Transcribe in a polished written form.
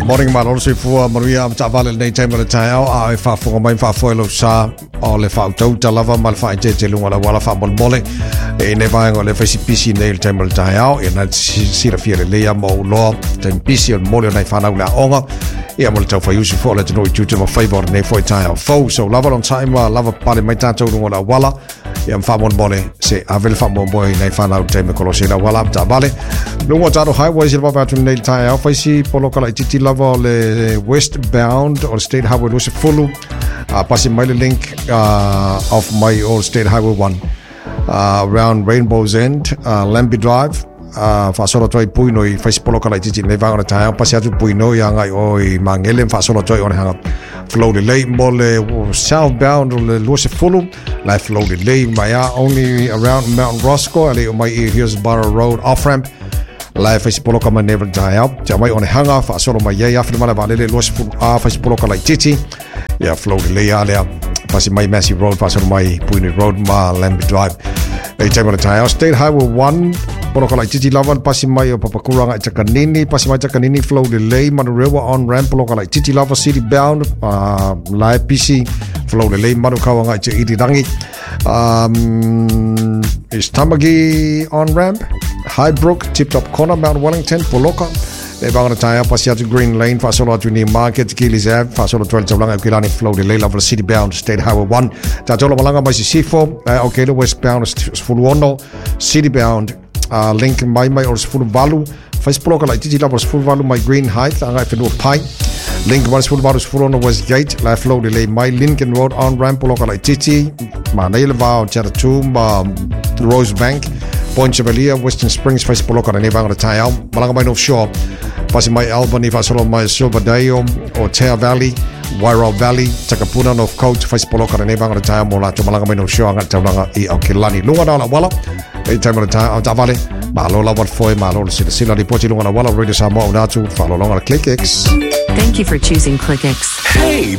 Morning malor si fua Maria Mtavale nei time le tai au a fa fo mai fa fo lo sa o le fa tau lava mal fa te lunga la wala fa mole e ne va ngole fa si pisi nei time le tai au e na si la fiere le mo lo time pisi on mole nei fa na la onga e mo le tau fa yusu fo le no tutu mo favor nei fo tai au fo so lava on time lava pale mai tato lunga la wala e am fa mole se avel fa mo boy nei fa na time ko lo se la wala Mtavale lunga taro highway si va tu nei tai au fa si polo kala titi lava le westbound or State Highway Lucy Fulu passing my link of my old State Highway 1 around Rainbow's End Lambie Drive fa solo toi puino I fa polo kala titi ne va ona tai passi atu puino ya ngai oi mangele fa solo toi ona hanga flow the late mole southbound le Lucy Fulu life flow the late maya only around Mount Roscoe ale my here's Barrow Road off ramp life is polo kama never die out jamai on hanga fa solo mai ya fa mala vale le Lucy Fulu fa polo kala titi ya flow the late ale pasi mai Massey Road fa solo mai Puino Road ma Lambie Drive e time on the State Highway 1 polo kala titi lawan pasi mai o papakuranga Takanini pasi mai Takanini flow the late Manurewa on ramp polo kala titi lava city bound live PC flow the late Manukawanga te Irirangi is Tamagi on ramp Highbrook Tip Top Corner Mount Wellington Poloka le bangana tayo pasiatu Green Lane fa solo atu ni Market Gillies Ave fa solo 12 Tablanga Kilani flow the lane of city bound State Highway 1 tatolo malanga mai sifo okay the westbound Fuluono city bound Lincoln mai or Fulu Valu fa spoloka la titi lava Fulu Valu mai Green Heights anga fenu Pai Lincoln was Fulu Valu Fuluono West Gate la flow the lane mai Lincoln Road on ramp poloka la titi ma nail va Charatum Rosebank Point Chevalia, Western Springs, face poloka na nevanga na tai au. Malanga mai North Shore, pasi mai Albany, fa solo mai Silverdale, o Tea Valley, Wairau Valley, Takapuna, North Coast, face poloka na nevanga na tai au. Mola to malanga mai North Shore, anga taulanga I Aukilani. Lunga na wala, e time na tai au Mtavale. Malo la wat foi, malo sila ripoti lunga na wala. Radio Samoa unatu, follow longa na ClickX. Thank you for choosing ClickX. Hey!